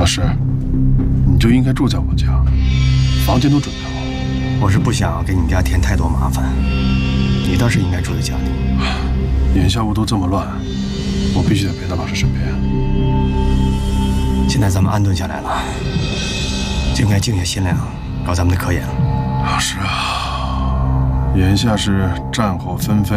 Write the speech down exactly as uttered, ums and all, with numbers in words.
老师，你就应该住在我家，房间都准备好。 我是不想给你家添太多麻烦，你倒是应该住在家里。 眼下屋都这么乱，我必须得陪在老师身边。 现在咱们安顿下来了，就应该静下心来搞咱们的科研了。 老师啊，眼下是战火纷飞。